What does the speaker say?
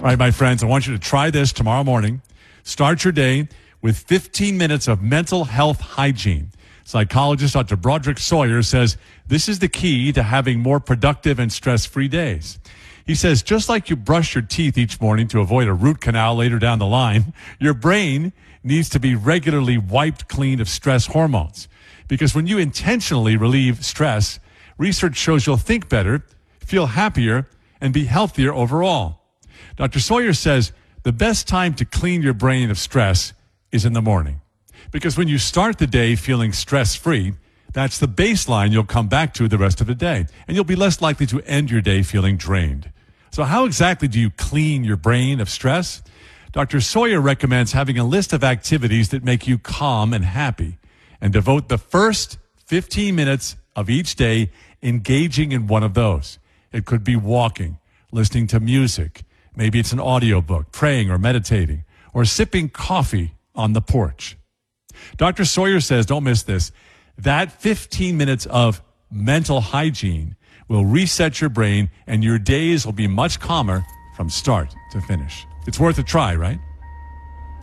right, my friends, I want you to try this tomorrow morning. Start your day with 15 minutes of mental health hygiene. Psychologist Dr. Broderick Sawyer says this is the key to having more productive and stress-free days. He says, just like you brush your teeth each morning to avoid a root canal later down the line, your brain needs to be regularly wiped clean of stress hormones. Because when you intentionally relieve stress, research shows you'll think better, feel happier, and be healthier overall. Dr. Sawyer says the best time to clean your brain of stress is in the morning. Because when you start the day feeling stress-free, that's the baseline you'll come back to the rest of the day. And you'll be less likely to end your day feeling drained. So how exactly do you clean your brain of stress? Dr. Sawyer recommends having a list of activities that make you calm and happy, and devote the first 15 minutes of each day engaging in one of those. It could be walking, listening to music. Maybe it's an audiobook, praying or meditating, or sipping coffee on the porch. Dr. Sawyer says, don't miss this, that 15 minutes of mental hygiene will reset your brain and your days will be much calmer from start to finish. It's worth a try, right?